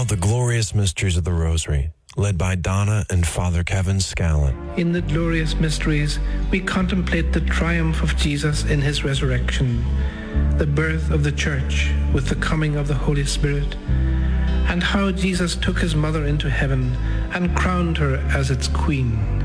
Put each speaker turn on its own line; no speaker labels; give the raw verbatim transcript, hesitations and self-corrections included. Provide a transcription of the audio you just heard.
now the glorious mysteries of the Rosary, led by Donna and Father Kevin Scallon.
In the glorious mysteries, we contemplate the triumph of Jesus in his resurrection, the birth of the Church with the coming of the Holy Spirit, and how Jesus took his mother into heaven and crowned her as its queen.